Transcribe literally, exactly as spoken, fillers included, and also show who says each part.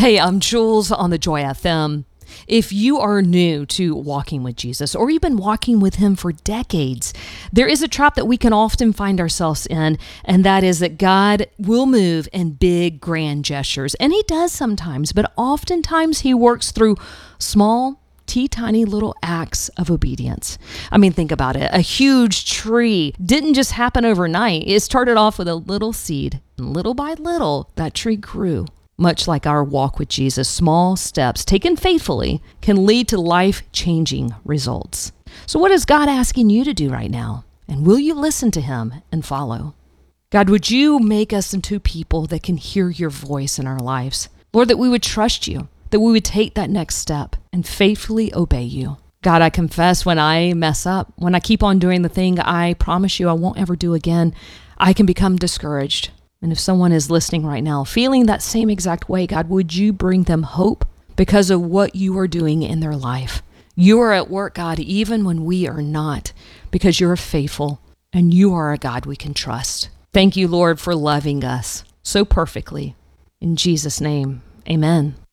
Speaker 1: Hey, I'm Jules on the Joy F M. If you are new to walking with Jesus, or you've been walking with him for decades, there is a trap that we can often find ourselves in, and that is that God will move in big, grand gestures. And he does sometimes, but oftentimes he works through small, teeny tiny little acts of obedience. I mean, think about it. A huge tree didn't just happen overnight. It started off with a little seed, and little by little, that tree grew. Much like our walk with Jesus, small steps taken faithfully can lead to life-changing results. So what is God asking you to do right now? And will you listen to him and follow? God, would you make us into people that can hear your voice in our lives? Lord, that we would trust you, that we would take that next step and faithfully obey you. God, I confess when I mess up, when I keep on doing the thing I promise you I won't ever do again, I can become discouraged. And if someone is listening right now, feeling that same exact way, God, would you bring them hope because of what you are doing in their life? You are at work, God, even when we are not, because you're faithful and you are a God we can trust. Thank you, Lord, for loving us so perfectly. In Jesus' name, amen.